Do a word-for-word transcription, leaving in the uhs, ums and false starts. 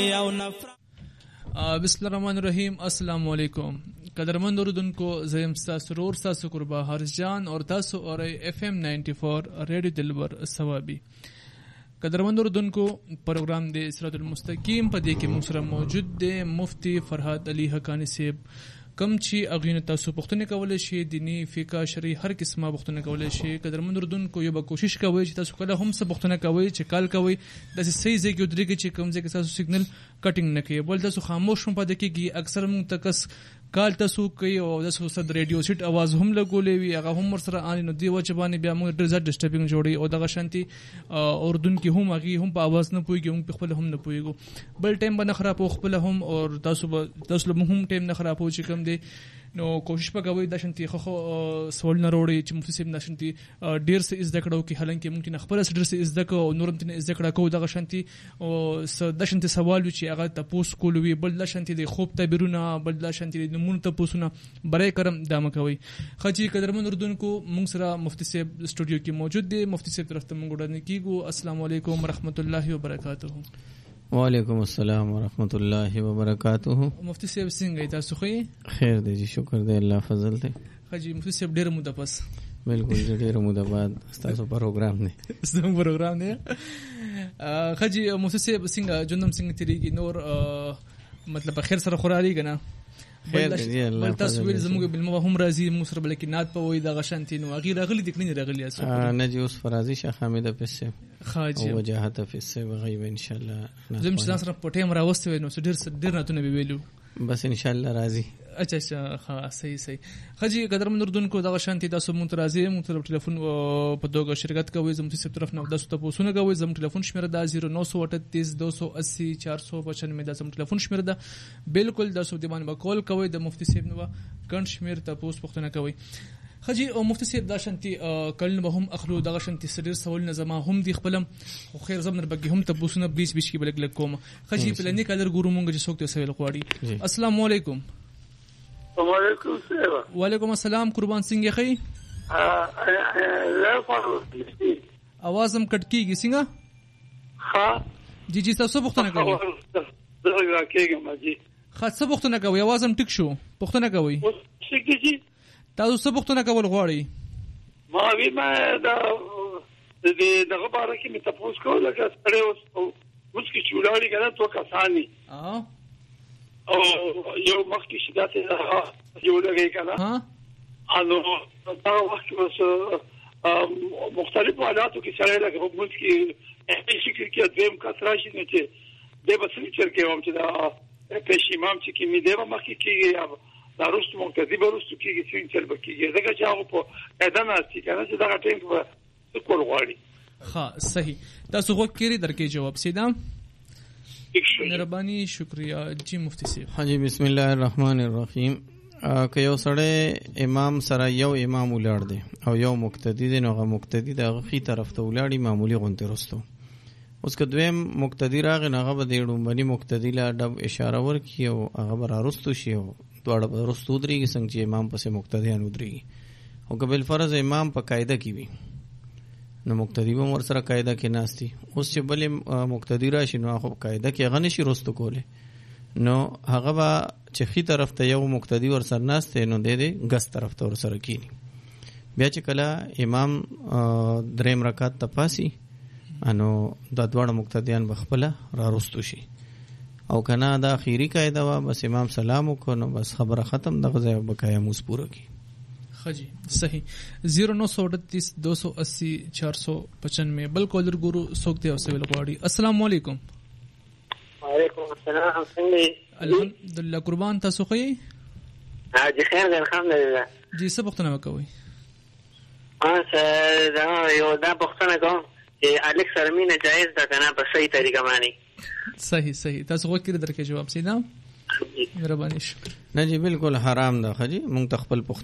بسم الله الرحمن الرحیم. السلام علیکم قدرمن اوردونکو، زم تاسو رور تاسو قربا حارث جان اور تاسو اور ایف ایم نائنٹی فور ریڈیو دلبر ثوابی. قدرمن اوردونکو، پروگرام د صراط المستقیم په دې کې موږ سره موجود دی مفتی فرهاد علي حقانی صاحب. کم چې اغین تاسو پښتنه کولای شي دینی فقہ شرعي هر قسمه پښتنه کولای شي. قدرمن اوردونکو یو به کوشش کوي چې تاسو کله هم څه پښتنه کوي چې کال کوي د صحیح ځای کې ودرېږي چې کوم ځای کې تاسو سیګنل کټینګ نه کوي، بل تاسو خاموش هم پاتې کېږي. اکثر موږ تکس کال تاسو کوي او تاسو صد ریډیو سیټ आवाज هم لګولې وي، هغه هم ورسره ان نو دی وجه باندې بیا موږ ډیر زیات ډسټربینګ جوړي او دغه شانتي اردن کې هم هغه هم په आवाज نه پويږي، هم په خپل هم نه پويږي. بل ټایم باندې خراب او خپل هم او تاسو تاسو هم ټایم نه خراب او چې کوم دی نو کوشش وکوي د شانتي خو سوال نه وروړي چې مفتی صاحب نشنتي ډیر څه از دکړو کې حالانکه ممکن خبره ډیر څه از دکو او نورم تن از دکړه کو دغه شانتي او د شانتي سوال چې هغه تاسو کولوي، بل د شانتي د خوب تعبیرونه، بل د شانتي د نمونه تاسو نه برای کرم دامه کوي. خجی قدرمن اردوونکو، موږ سره مفتی صاحب سټوډیو کې موجود دی. مفتی صاحب طرف ته موږ وړاندې کیږو. السلام علیکم ورحمت الله وبرکاته. وعلیکم السلام ورحمۃ اللہ وبرکاتہ. مفتی صاحب څنګه تاسو؟ خو خیر دی جی، شکر دی، الله فضل دی. خجی مفتی صاحب ډیر موده پس بالکل ډیر موده بعد تاسو پروګرام دی ستاسو پروګرام دی. خجی مفتی صاحب څنګه جنم څنګه تیریږي نور مطلب خیر سره خورالي کنه؟ خیر دی الله بل تاسو ویل زموږ بل مو هم راضي مو سره بل کې نات په وای د غشانتي نو غیر غلي دکني راغلی اسو نه جی اوس فرازي شاه حامد پسه خاجي او وجاهت پسه وغيب ان شاء الله زم چې سره پټه مراوسته نو ډیر ډیر ناتونه ویلو بس ان شاء الله راضي. اچھا اچھا ها صحیح صحیح. خجی قدرمن اردوونکو دغه شانتي تاسو مونږ راځي مونږ تر ټلیفون په دوګه شرکت کوي زموږ سره طرف نه تاسو ته پوښتنه کوي. زموږ ټلیفون شمیره دا صفر نو سو اٹھتیس دو سو اسی چار سو پچانوے دا زموږ ټلیفون شمیره ده. بالکل تاسو د باندې کال کوي د مفتی صاحب نو کڼ شمیر ته پوښتنه کوي. خجی او مفتی صاحب دا شانتي کله به هم اخلو دغه شانتي سړي سوال نه زما هم دی خپلم خو خیر زمنر بګي هم ته پوښتنه بیس بیس کې بلګ لګ کوم. خجی پلانې کلر ګورو مونږ چې څوک ته سوال غواړي. السلام علیکم. وعلیکم السلام. وعلیکم السلام. قربان څنګه خی؟ اوازم کټ کیږي څنګه؟ ها جی جی تاسو پوښتنه کوي. زه راکېږم جی. خاصه پوښتنه کوي، اوازم ټیک شو، پوښتنه کوي. څنګه جی؟ تاسو څه پوښتنه کول غواړئ؟ ما وی ما دا د دغه باره کې مې تاسو کوله چې سره اوس مسکی چولاړي کنه تو کسانی اه او یو مخکې شدته یو لګي کنه ها انو دا وخت اوس مختلف حالاتو کې سره لګي مسکی هیڅ کې دویم کثرت شي نه چې د بسنی چرکه هم چې دا پېشمام چې کې مې دیو مخکې کې دا روستو مقتدی به روستو کېږي چې انچل به کېږي ځکه چې هغه په قاعده ناستي که نه چې دغه ټایم به څه کول غواړي. ښه صحیح. تاسو غوږ کړئ درکې جواب سیدا مهرباني شکریہ. جی مفتی صاحب. ها جی بسم الله الرحمن الرحیم. که یو سړی امام سره یو امام ولاړ دی او یو مقتدی دی نو هغه مقتدی د هغه خي طرف ته ولاړي معمولی غونته رستو. اوس که دویم مقتدی راغی نو هغه به د ډومبني مقتدی له ډب اشاره ورکړي او هغه به رارستو شي او دواړه به رستو درېږي څنګه چې امام پسې مقتدیان ودرېږي. او که بالفرض امام په قاعده کې وي نو مقتدی به ورسره قاعده کې ناستي. اوس چې بلې مقتدی راشي نو هغه په قاعده کې هغه نشي رستو کولی نو هغه به چې ښي طرف ته یو مقتدی ورسره ناست دی نو دی دی ګس طرف ته ورسره کینی. بیا چې کله امام درېیم رکعت ته پاسي نو دا دواړه مقتدیان به خپله رارستو شي. او کنه دا اخیری قاعده وا بس امام سلام وکړو نو بس خبره ختم، دغه ځای بقایا موس پوره کی. خجی صحیح. زیرو نو سو اٹھتیس دو سو اسی چار سو پچانوے. بل کولر ګورو څوک دی او څه ویل غواړي. السلام علیکم. وعلیکم السلام. څنګه؟ الحمدلله. قربان تاسو خو یې؟ ها جی خیر دی الحمدلله. جی څه پوښتنه وکوي؟ ها څه دا یو دا پوښتنه کوم چې الک سره مینه جایز ده کنه په صحیح طریقه باندې؟ صحیح صحیح. تاسو غوږ کړئ درکې جواب سیدا مهرباني شکر. نه جی بالکل حرام ده. خجی مونږ ته خپل